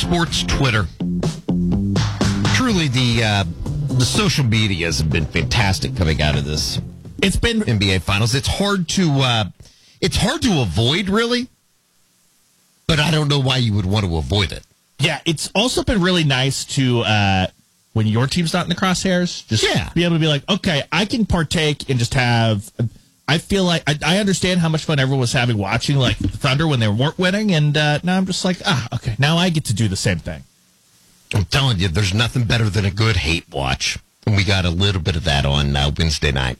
sports Twitter. Truly, the social medias have been fantastic coming out of this. It's been NBA Finals. It's hard to avoid, really. But I don't know why you would want to avoid it. Yeah, it's also been really nice to, when your team's not in the crosshairs, just be able to be like, okay, I can partake and just have... I feel like I understand how much fun everyone was having watching like the Thunder when they weren't winning, and now I'm just like, okay, now I get to do the same thing. I'm telling you, there's nothing better than a good hate watch. And we got a little bit of that on Wednesday night.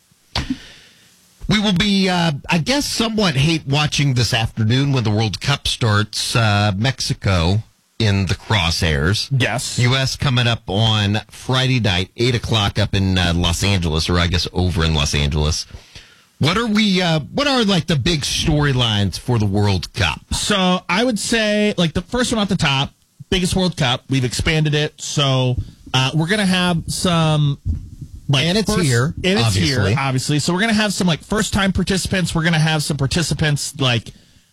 We will be, I guess, somewhat hate watching this afternoon when the World Cup starts. Mexico in the crosshairs. Yes. U.S. coming up on Friday night, 8 o'clock up in Los Angeles, or I guess over in Los Angeles. What are like the big storylines for the World Cup? So I would say like the first one off the top, biggest World Cup. We've expanded it. So we're going to have some like, and it's here. Obviously. So we're going to have some like first time participants. We're going to have some participants like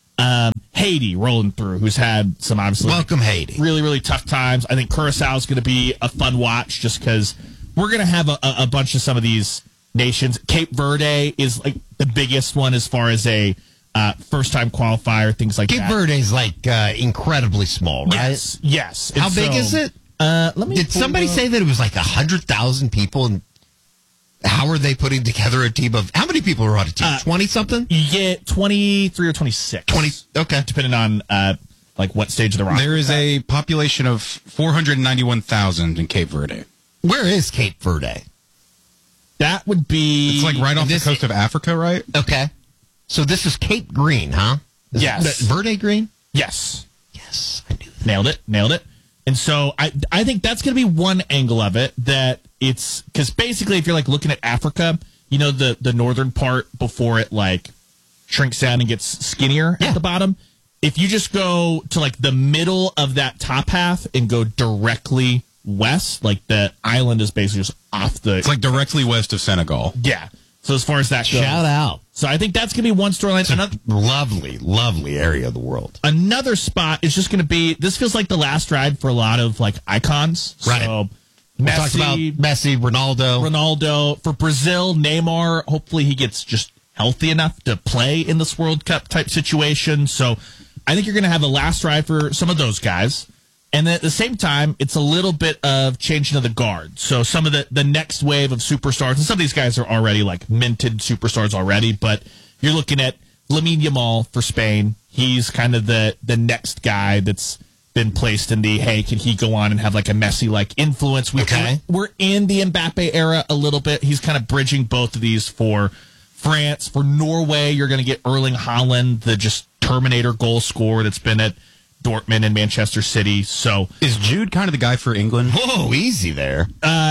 Haiti rolling through, who's had some obviously welcome Haiti. Really, really tough times. I think Curacao is going to be a fun watch just because we're going to have a bunch of some of these nations. Cape Verde is like the biggest one as far as a first-time qualifier, things like that. Cape Verde is like incredibly small, right? Yes. How big is it? Did somebody say that it was like 100,000 people? And how are they putting together a team of how many people are on a team? 20-something? You get 23 or 26. 20. Okay, depending on like what stage of the roster. There is a population of 491,000 in Cape Verde. Where is Cape Verde? That would be... It's like right off the coast of Africa, right? Okay. So this is Cape Green, huh? Yes. Verde Green? Yes. Yes, I knew that. Nailed it. And so I think that's going to be one angle of it, that it's... Because basically, if you're like looking at Africa, you know, the northern part before it like shrinks down and gets skinnier at the bottom. If you just go to like the middle of that top half and go directly west, like the island is basically just off the... It's like directly west of Senegal. Yeah. So as far as that goes... Shout out. So I think that's going to be one storyline. It's a lovely, lovely area of the world. Another spot is just going to be... This feels like the last ride for a lot of like icons. Right. So We talked about Messi, Ronaldo. For Brazil, Neymar, hopefully he gets just healthy enough to play in this World Cup type situation. So I think you're going to have a last ride for some of those guys. And then at the same time, it's a little bit of changing of the guard. So some of the next wave of superstars, and some of these guys are already like minted superstars already, but you're looking at Lamine Yamal for Spain. He's kind of the next guy that's been placed in the, hey, can he go on and have like a Messi-like influence? We're in the Mbappe era a little bit. He's kind of bridging both of these for France. For Norway, you're going to get Erling Haaland, the just Terminator goal scorer that's been at Dortmund and Manchester City. So is Jude kind of the guy for England? Whoa, easy there.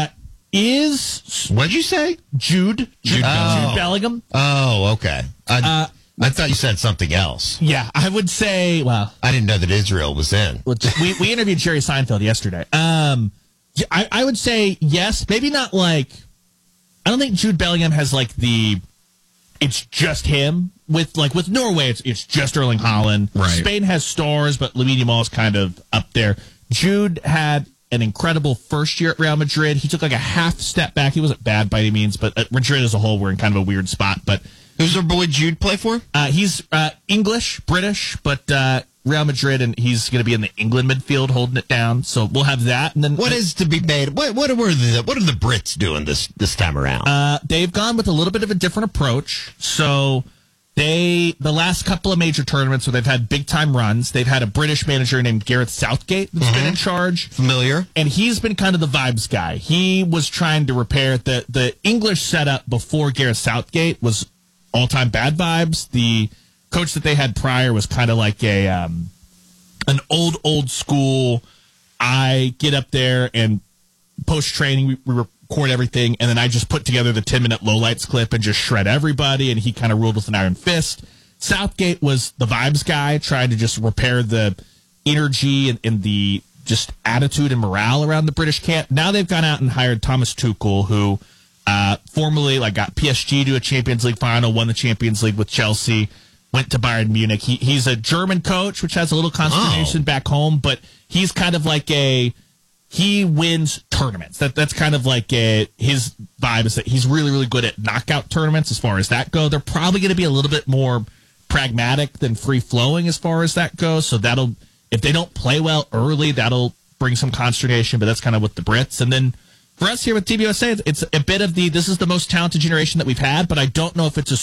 What'd you say? Jude Bellingham. Oh, okay. I thought you said something else. Yeah, I would say. Well, I didn't know that Israel was in. We interviewed Jerry Seinfeld yesterday. I would say yes, maybe not like. I don't think Jude Bellingham has like the. It's just him. With Norway, it's just Erling Haaland. Right. Spain has stars, but Lamine Yamal is kind of up there. Jude had an incredible first year at Real Madrid. He took like a half step back. He wasn't bad by any means, but Madrid as a whole, we're in kind of a weird spot. But who's our boy Jude play for? He's English, British, but Real Madrid, and he's going to be in the England midfield holding it down. So we'll have that. And then what is to be made? What are the Brits doing this time around? They've gone with a little bit of a different approach. So the last couple of major tournaments where they've had big time runs, they've had a British manager named Gareth Southgate that's been in charge. Familiar. And he's been kind of the vibes guy. He was trying to repair the English setup before Gareth Southgate was all time bad vibes. The coach that they had prior was kind of like an old school. I get up there and post training we record everything, and then I just put together the 10-minute lowlights clip and just shred everybody, and he kind of ruled with an iron fist. Southgate was the vibes guy, trying to just repair the energy and the just attitude and morale around the British camp. Now they've gone out and hired Thomas Tuchel, who formerly got PSG to a Champions League final, won the Champions League with Chelsea. went to Bayern Munich. He's a German coach, which has a little consternation back home, but he's kind of like he wins tournaments. That's kind of like his vibe is that he's really, really good at knockout tournaments as far as that go. They're probably going to be a little bit more pragmatic than free-flowing as far as that goes. So if they don't play well early, that'll bring some consternation, but that's kind of with the Brits. And then for us here with Team USA, it's a bit of this is the most talented generation that we've had, but I don't know if it's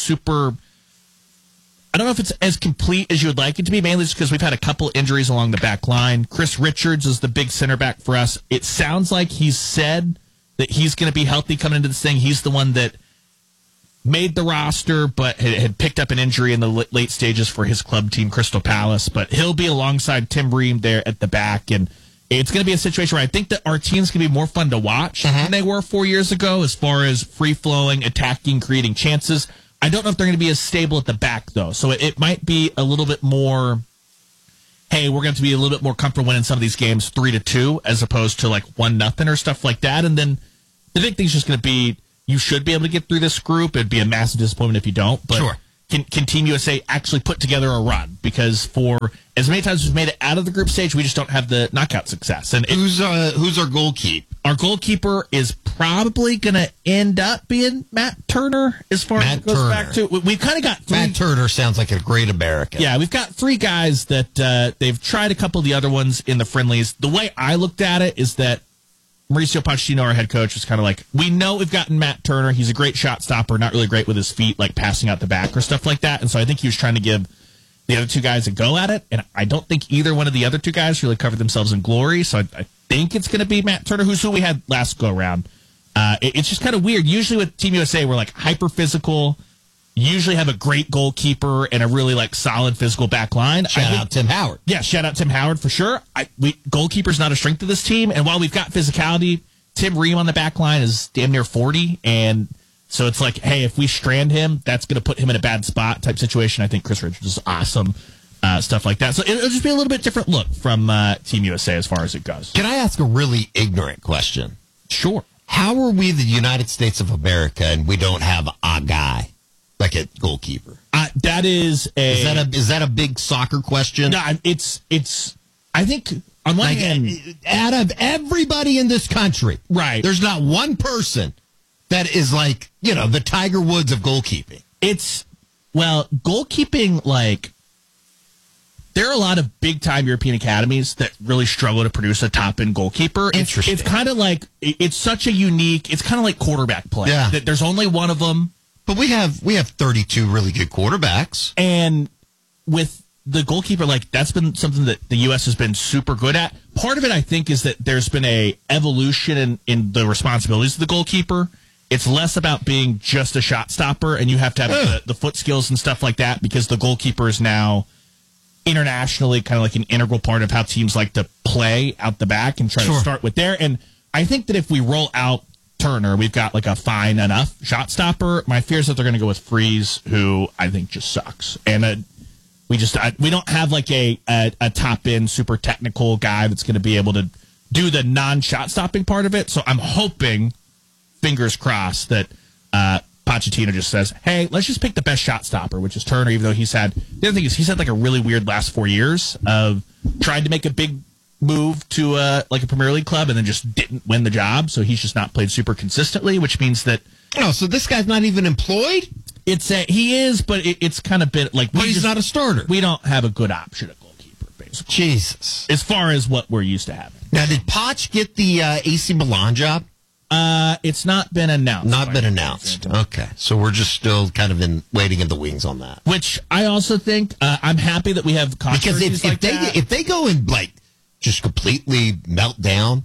I don't know if it's as complete as you would like it to be, mainly just because we've had a couple injuries along the back line. Chris Richards is the big center back for us. It sounds like he's said that he's going to be healthy coming into this thing. He's the one that made the roster, but had picked up an injury in the late stages for his club team, Crystal Palace. But he'll be alongside Tim Ream there at the back, and it's going to be a situation where I think that our team's going to be more fun to watch than they were 4 years ago as far as free-flowing, attacking, creating chances. I don't know if they're going to be as stable at the back, though. So it might be a little bit more, hey, we're going to be a little bit more comfortable winning some of these games 3-2 as opposed to like 1-0 or stuff like that. And then the big thing is just going to be you should be able to get through this group. It'd be a massive disappointment if you don't. But sure. Can Team USA actually put together a run? Because for as many times as we've made it out of the group stage, we just don't have the knockout success. And who's our goalkeeper? Our goalkeeper is probably going to end up being Matt Turner as far as it goes back to. We've kind of got three. Matt Turner sounds like a great American. Yeah, we've got three guys that they've tried a couple of the other ones in the friendlies. The way I looked at it is that Mauricio Pochettino, our head coach, was kind of like, we know we've gotten Matt Turner. He's a great shot stopper, not really great with his feet, like passing out the back or stuff like that. And so I think he was trying to give the other two guys a go at it. And I don't think either one of the other two guys really covered themselves in glory. So I think it's going to be Matt Turner, who we had last go around. It's just kind of weird. Usually with Team USA, we're like hyper physical. Usually have a great goalkeeper and a really like solid physical back line. Shout out Tim Howard. Yeah, shout out Tim Howard for sure. Goalkeeper's not a strength of this team, and while we've got physicality, Tim Ream on the back line is damn near 40, and so it's like, hey, if we strand him, that's going to put him in a bad spot type situation. I think Chris Richards is awesome, stuff like that. So it'll just be a little bit different look from Team USA as far as it goes. Can I ask a really ignorant question? Sure. How are we the United States of America and we don't have a guy like a goalkeeper? That is is that a big soccer question? No, it's. I think on one hand, out of everybody in this country, right? There's not one person that is like the Tiger Woods of goalkeeping. Goalkeeping, like there are a lot of big time European academies that really struggle to produce a top end goalkeeper. Interesting. It's kind of like it's such a unique. It's kind of like quarterback play. Yeah. That there's only one of them. But we have 32 really good quarterbacks. And with the goalkeeper, like that's been something that the U.S. has been super good at. Part of it, I think, is that there's been a evolution in the responsibilities of the goalkeeper. It's less about being just a shot stopper, and you have to have the foot skills and stuff like that because the goalkeeper is now internationally kind of like an integral part of how teams like to play out the back and try to start with there. And I think that if we roll out Turner, we've got like a fine enough shot stopper. My fear is that they're going to go with Freeze, who I think just sucks. And we don't have like a top end super technical guy that's going to be able to do the non-shot stopping part of it. So I'm hoping, fingers crossed, that Pochettino just says, hey, let's just pick the best shot stopper, which is Turner, even though the other thing is he's had like a really weird last 4 years of trying to make a big move to like a Premier League club and then just didn't win the job. So he's just not played super consistently, which means that. Oh, so this guy's not even employed? He is, but it's kind of been like. But he's not a starter. We don't have a good option at goalkeeper, basically. Jesus. As far as what we're used to having. Now, did Poch get the AC Milan job? It's not been announced. Not been announced. Okay. So we're just still kind of waiting in the wings on that. Which I also think I'm happy that we have controversies because if they go and like just completely melt down,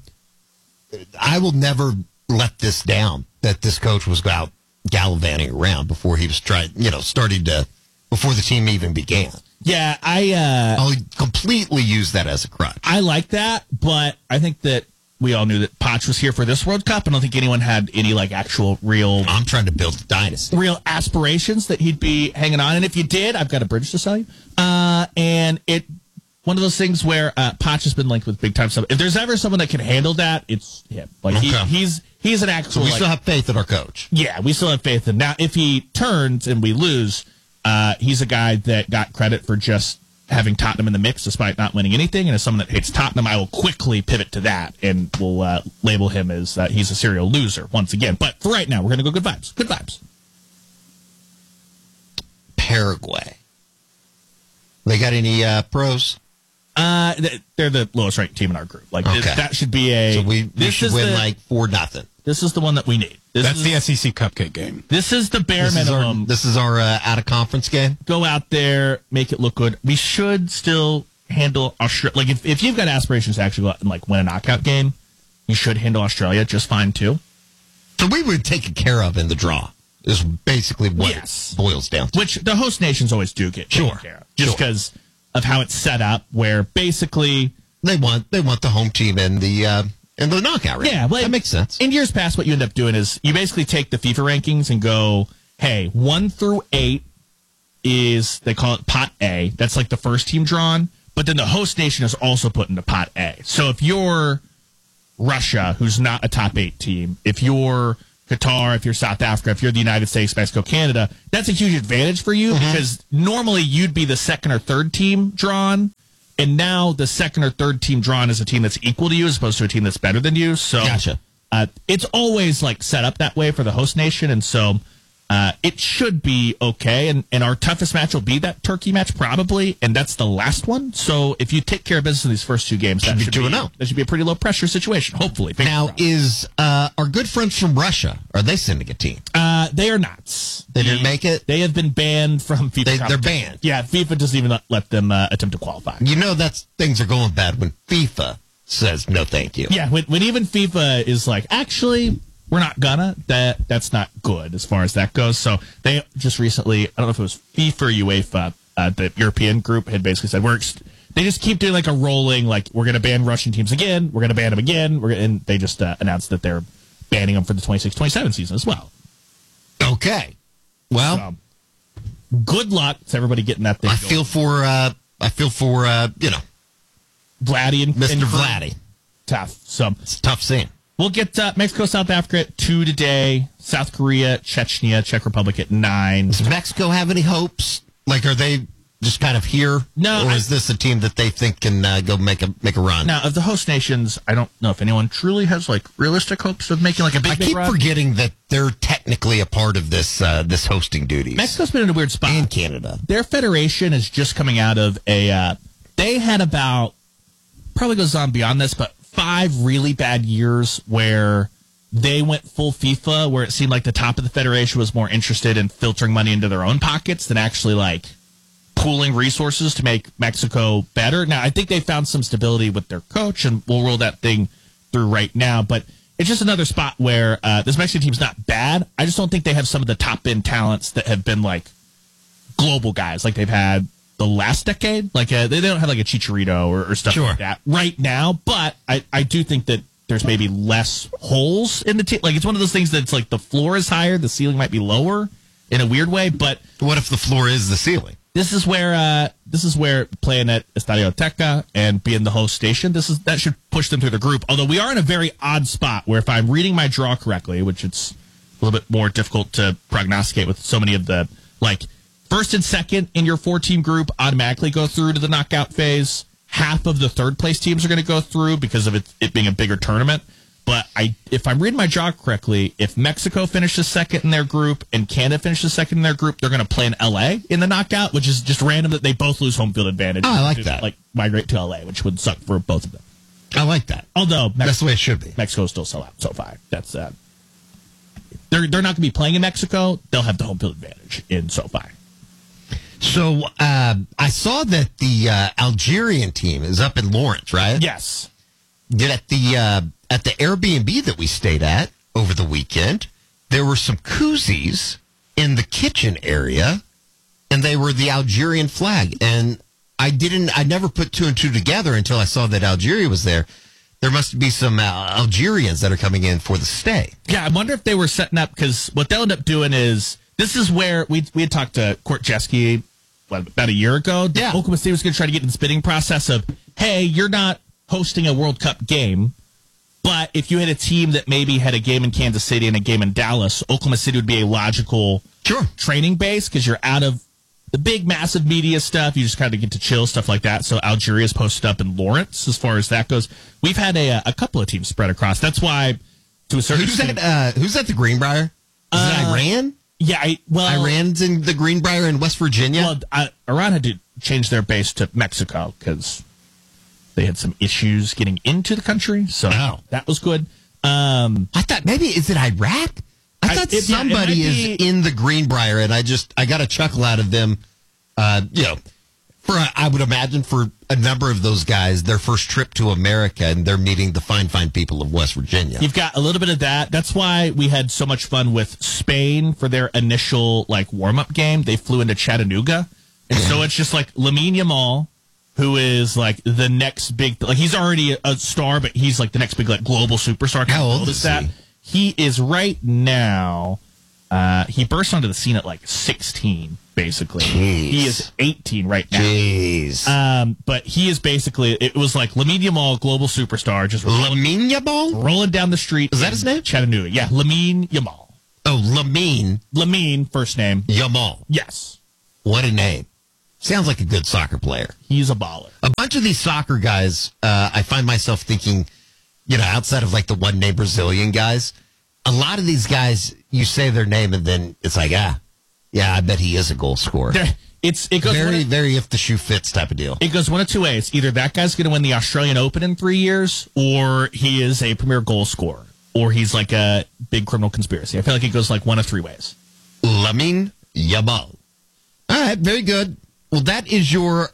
I will never let this down that this coach was out gallivanting around before he was before the team even began. Yeah, I'll completely use that as a crutch. I like that, but I think that we all knew that Poch was here for this World Cup. I don't think anyone had any like actual real. I'm trying to build a dynasty. Real aspirations that he'd be hanging on. And if you did, I've got a bridge to sell you. And one of those things where Poch has been linked with big time stuff. If there's ever someone that can handle that, it's him. Like he's an actual. So we still have faith in our coach. Yeah, we still have faith in. Now, if he turns and we lose, He's a guy that got credit for just having Tottenham in the mix despite not winning anything. And as someone that hates Tottenham, I will quickly pivot to that and will label him as he's a serial loser once again. But for right now, we're going to go good vibes. Good vibes. Paraguay. They got any pros? They're the lowest ranked team in our group. Like that should be a. So we should win like 4-0. This is the one that we need. That's the SEC Cupcake game. This is the bare minimum. This is our out of conference game. Go out there, make it look good. We should still handle Australia. Like if you've got aspirations to actually go out and like win a knockout game, you should handle Australia just fine too. So we would take it care of in the draw. Is basically what it boils down to. Which the host nations always do get taken care of, just because of how it's set up. Where basically they want the home team in the knockout round. Yeah, well, that makes sense. In years past, what you end up doing is you basically take the FIFA rankings and go, hey, 1 through 8 is, they call it Pot A. That's like the first team drawn. But then the host nation is also put into Pot A. So if you're Russia, who's not a top 8 team, if you're Qatar, if you're South Africa, if you're the United States, Mexico, Canada, that's a huge advantage for you because normally you'd be the second or third team drawn. And now the second or third team drawn is a team that's equal to you as opposed to a team that's better than you. So gotcha. It's always like set up that way for the host nation. And so it should be okay. And our toughest match will be that Turkey match probably. And that's the last one. So if you take care of business in these first 2 games, that should be a pretty low pressure situation, hopefully. Now, is our good friends from Russia, are they sending a team? They are not. They didn't make it? They have been banned from FIFA. They're banned. Yeah, FIFA doesn't even let them attempt to qualify. You know things are going bad when FIFA says no thank you. Yeah, when even FIFA is like, actually, we're not gonna, that's not good as far as that goes. So they just recently, I don't know if it was FIFA or UEFA, the European group had basically said, they just keep doing like a rolling, like, we're going to ban Russian teams again, we're going to ban them again, and they just announced that they're banning them for the 26-27 season as well. Okay. Well, so, good luck to everybody getting that thing I going. feel for Vladdy and Mr. Vladdy. Tough. So it's a tough scene. We'll get Mexico, South Africa at 2 today. South Korea, Chechnya, Czech Republic at 9. Does Mexico have any hopes? Like, are they just kind of here? No. Or is this a team that they think can go make a run? Now, of the host nations, I don't know if anyone truly has like realistic hopes of making like a big I keep run. forgetting that they're technically a part of this hosting duties. Mexico's been in a weird spot. And Canada. Their federation is just coming out of they had about, probably goes on beyond this, but 5 really bad years where they went full FIFA, where it seemed like the top of the federation was more interested in filtering money into their own pockets than actually like pooling resources to make Mexico better. Now, I think they found some stability with their coach, and we'll roll that thing through right now. But it's just another spot where this Mexican team's not bad. I just don't think they have some of the top end talents that have been like global guys, like they've had the last decade. Like they don't have like a Chicharito or stuff like that right now. But I do think that there's maybe less holes in the team. Like it's one of those things that's like the floor is higher, the ceiling might be lower in a weird way. But what if the floor is the ceiling? This is where playing at Estadio Azteca and being the host station, that should push them through the group. Although we are in a very odd spot where if I'm reading my draw correctly, which it's a little bit more difficult to prognosticate with so many of the like first and second in your 4-team group automatically go through to the knockout phase. Half of the third place teams are going to go through because of it being a bigger tournament. But if I'm reading my draw correctly, if Mexico finishes second in their group and Canada finishes second in their group, they're going to play in LA in the knockout, which is just random that they both lose home field advantage. Oh, I like that. Like migrate to LA, which would suck for both of them. I like that. Although that's the way it should be. Mexico still sell out SoFi. That's they're not going to be playing in Mexico. They'll have the home field advantage in SoFi. So I saw that the Algerian team is up in Lawrence, right? Yes. At the Airbnb that we stayed at over the weekend, there were some koozies in the kitchen area, and they were the Algerian flag. And I never put 2 and 2 together until I saw that Algeria was there. There must be some Algerians that are coming in for the stay. Yeah, I wonder if they were setting up, because what they'll end up doing is, this is where we had talked to Court Jeske about a year ago. Yeah. Oklahoma State was going to try to get in the spitting process of, hey, you're not hosting a World Cup game, but if you had a team that maybe had a game in Kansas City and a game in Dallas, Oklahoma City would be a logical training base because you're out of the big, massive media stuff, you just kind of get to chill, stuff like that. So Algeria's posted up in Lawrence as far as that goes. We've had a couple of teams spread across. That's why, to a certain extent. Who's at the Greenbrier? Is it Iran? Yeah, Iran's in the Greenbrier in West Virginia? Well, Iran had to change their base to Mexico because they had some issues getting into the country. So that was good. I thought maybe, is it Iraq? I thought somebody is in the Greenbrier, and I got a chuckle out of them. I would imagine for a number of those guys, their first trip to America, and they're meeting the fine people of West Virginia. You've got a little bit of that. That's why we had so much fun with Spain for their initial warm-up game. They flew into Chattanooga, and so it's just Lamine Yamal, who is the next big, he's already a star, but he's the next big global superstar. How old is he? He is right now. He burst onto the scene at 16, basically. Jeez. He is 18 right now. Jeez. But he is basically, it was Lamine Yamal, global superstar, just Lamine Yamal? rolling down the street. Is that his name? Chattanooga. Yeah, Lamine Yamal. Oh, Lamine. Lamine, first name. Yamal. Yes. What a name. Sounds like a good soccer player. He's a baller. A bunch of these soccer guys, I find myself thinking, outside of the one-name Brazilian guys, a lot of these guys, you say their name and then it's I bet he is a goal scorer. It goes very if the shoe fits type of deal. It goes one of two ways. Either that guy's going to win the Australian Open in 3 years, or he is a premier goal scorer, or he's a big criminal conspiracy. I feel like it goes one of three ways. Lamine Yamal. All right, very good. Well, that is your...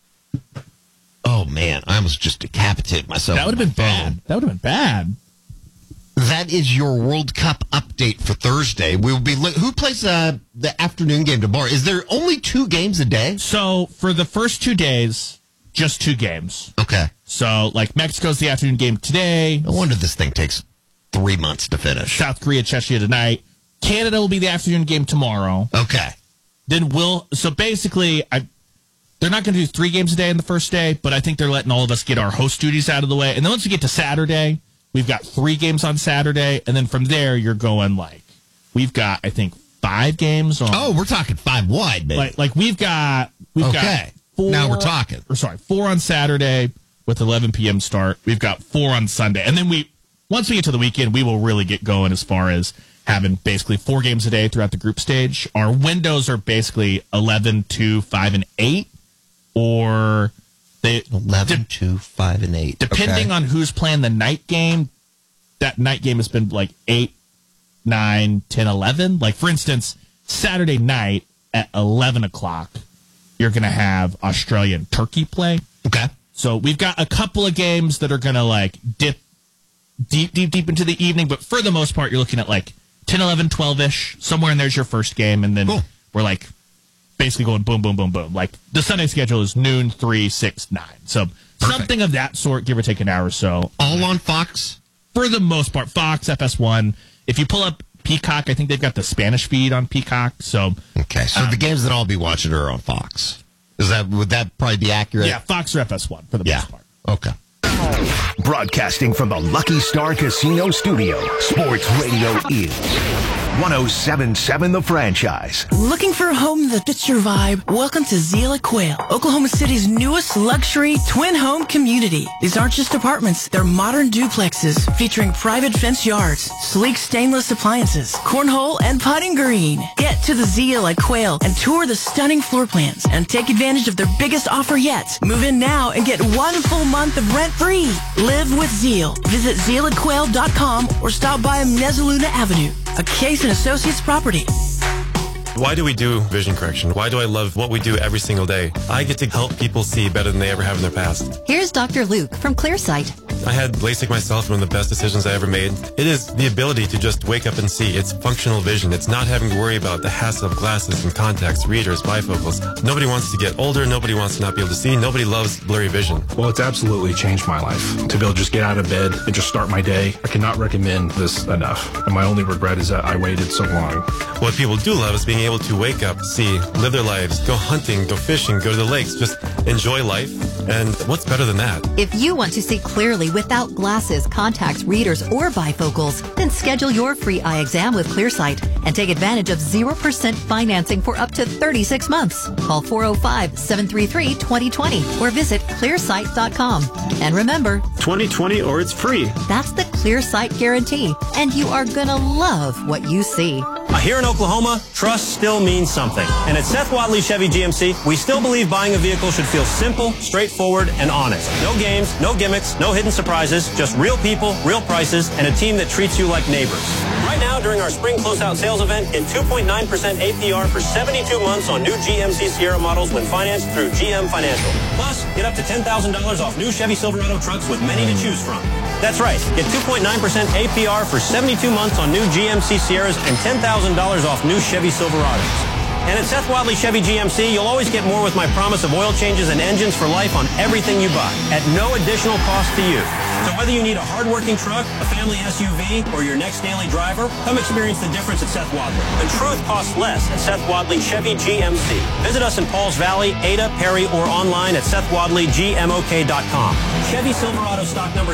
Oh, man, I almost just decapitated myself. That would have been bad. That is your World Cup update for Thursday. We will be. Who plays the afternoon game tomorrow? Is there only 2 games a day? So for the first 2 days, just 2 games. Okay. So Mexico's the afternoon game today. No wonder this thing takes 3 months to finish. South Korea, Czechia tonight. Canada will be the afternoon game tomorrow. Okay. Then so basically, they're not going to do 3 games a day in the first day, but I think they're letting all of us get our host duties out of the way. And then once we get to Saturday, we've got 3 games on Saturday, and then from there you're going we've got I think 5 games on. Oh, we're talking 5 wide, baby. We've got 4. Now we're talking. 4 on Saturday with 11 p.m. start. We've got 4 on Sunday, and then once we get to the weekend, we will really get going as far as having basically 4 games a day throughout the group stage. Our windows are basically 11, 2, 5, and 8, or. 11, 2, 5, and 8. Depending on who's playing the night game, that night game has been 8, 9, 10, 11. For instance, Saturday night at 11 o'clock, you're going to have Australia and Turkey play. Okay. So we've got a couple of games that are going to dip deep into the evening, but for the most part, you're looking at 10, 11, 12-ish. Somewhere in there's your first game, and then we're basically going boom, boom, boom, boom. The Sunday schedule is noon, 3, 6, 9. So something of that sort, give or take an hour or so. All on Fox? For the most part, Fox, FS1. If you pull up Peacock, I think they've got the Spanish feed on Peacock. So the games that I'll be watching are on Fox. Would that probably be accurate? Yeah, Fox or FS1 for the most part. Okay. Broadcasting from the Lucky Star Casino Studio, Sports Radio is 107.7 The Franchise. Looking for a home that fits your vibe? Welcome to Zila Quail, Oklahoma City's newest luxury twin home community. These aren't just apartments, they're modern duplexes featuring private fence yards, sleek stainless appliances, cornhole, and putting green. Get to the Zila Quail and tour the stunning floor plans and take advantage of their biggest offer yet. Move in now and get 1 full month of rent-free. Live with Zeal. Visit ZealAQuail.com or stop by Mezzaluna Avenue, a Case & Associates property. Why do we do vision correction? Why do I love what we do every single day? I get to help people see better than they ever have in their past. Here's Dr. Luke from Clearsight. I had LASIK myself, one of the best decisions I ever made. It is the ability to just wake up and see. It's functional vision. It's not having to worry about the hassle of glasses and contacts, readers, bifocals. Nobody wants to get older. Nobody wants to not be able to see. Nobody loves blurry vision. Well, it's absolutely changed my life. To be able to just get out of bed and just start my day, I cannot recommend this enough. And my only regret is that I waited so long. What people do love is being able to wake up, see, live their lives, go hunting, go fishing, go to the lakes, just enjoy life. And what's better than that? If you want to see clearly without glasses, contacts, readers, or bifocals? Then schedule your free eye exam with ClearSight and take advantage of 0% financing for up to 36 months. Call 405-733-2020 or visit clearsight.com. And remember, 2020 or it's free. That's the ClearSight guarantee, and you are gonna love what you see. Here in Oklahoma, trust still means something. And at Seth Wadley Chevy GMC, we still believe buying a vehicle should feel simple, straightforward, and honest. No games, no gimmicks, no hidden surprises, just real people, real prices, and a team that treats you like neighbors. Right now, during our spring closeout sales event, get 2.9% APR for 72 months on new GMC Sierra models when financed through GM Financial. Plus, get up to $10,000 off new Chevy Silverado trucks with many to choose from. That's right. Get 2.9% APR for 72 months on new GMC Sierras and $10,000 off new Chevy Silverados. And at Seth Wadley Chevy GMC, you'll always get more with my promise of oil changes and engines for life on everything you buy at no additional cost to you. So whether you need a hard-working truck, a family SUV, or your next daily driver, come experience the difference at Seth Wadley. The truth costs less at Seth Wadley Chevy GMC. Visit us in Pauls Valley, Ada, Perry, or online at SethWadleyGMOK.com. Chevy Silverado stock number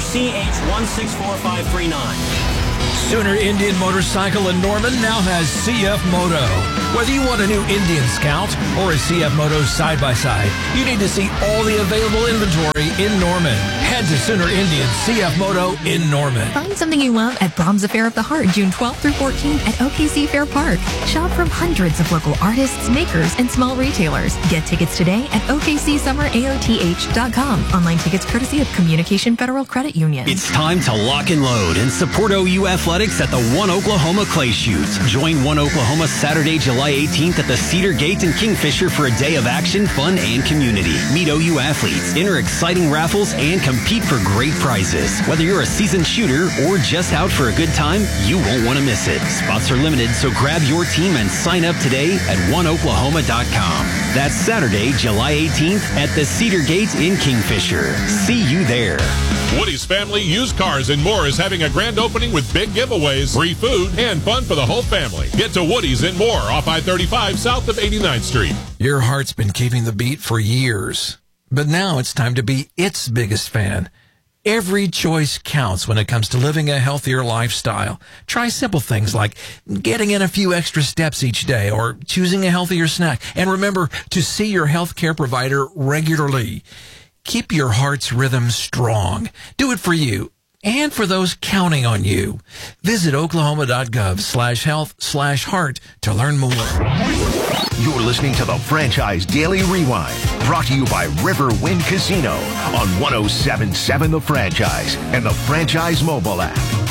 CH164539. Sooner Indian Motorcycle in Norman now has CF Moto. Whether you want a new Indian Scout or a CF Moto side-by-side, you need to see all the available inventory in Norman. Head to Sooner Indian CF Moto in Norman. Find something you love at Brahms Affair of the Heart, June 12th through 14th at OKC Fair Park. Shop from hundreds of local artists, makers, and small retailers. Get tickets today at OKCSummerAOTH.com. Online tickets courtesy of Communication Federal Credit Union. It's time to lock and load and support OU Athletics at the One Oklahoma Clay Shoots. Join One Oklahoma Saturday, July 18th at the Cedar Gate in Kingfisher for a day of action, fun, and community. Meet OU athletes, enter exciting raffles, and compete for great prizes. Whether you're a seasoned shooter or just out for a good time, you won't want to miss it. Spots are limited, so grab your team and sign up today at oneoklahoma.com. That's Saturday, July 18th at the Cedar Gate in Kingfisher. See you there. Woody's Family Used Cars and More is having a grand opening with big giveaways, free food, and fun for the whole family. Get to Woody's and More off I-35 south of 89th Street. Your heart's been keeping the beat for years, but now it's time to be its biggest fan. Every choice counts when it comes to living a healthier lifestyle. Try simple things like getting in a few extra steps each day or choosing a healthier snack. And remember to see your healthcare provider regularly. Keep your heart's rhythm strong. Do it for you and for those counting on you. Visit oklahoma.gov/health/heart to learn more. You're listening to the Franchise Daily Rewind, brought to you by Riverwind Casino on 107.7 The Franchise and the Franchise mobile app.